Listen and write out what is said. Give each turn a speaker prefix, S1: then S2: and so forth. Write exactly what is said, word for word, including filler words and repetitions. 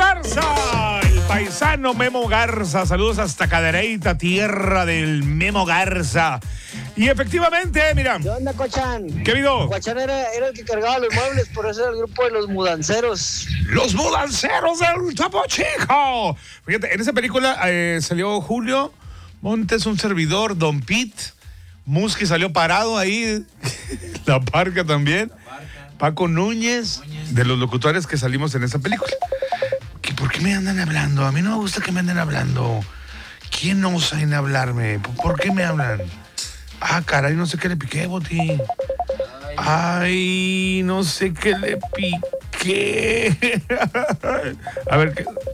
S1: Garza, el paisano Memo Garza. Saludos hasta Cadereyta, tierra del Memo Garza. Y efectivamente, mira.
S2: ¿Qué onda, Cochán?
S1: ¿Qué vido?
S2: Cochán era, era el que cargaba los muebles, por eso era el grupo de los mudanceros.
S1: Los mudanceros del Topo Chico. Fíjate, en esa película eh, salió Julio Montes, un servidor, Don Pete. Musky salió parado ahí. La Parca también. Paco Núñez, de los locutores que salimos en esa película. ¿Qué, ¿Por qué me andan hablando? A mí no me gusta que me anden hablando. ¿Quién no osa en hablarme? ¿Por qué me hablan? Ah, caray, no sé qué le piqué, Boti. Ay, no sé qué le piqué. A ver, ¿qué?